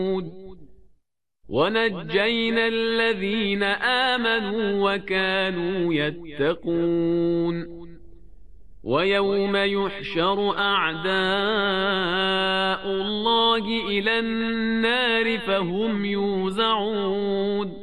ونجينا الذين آمنوا وكانوا يتقون ويوم يحشر أعداء الله إلى النار فهم يوزعون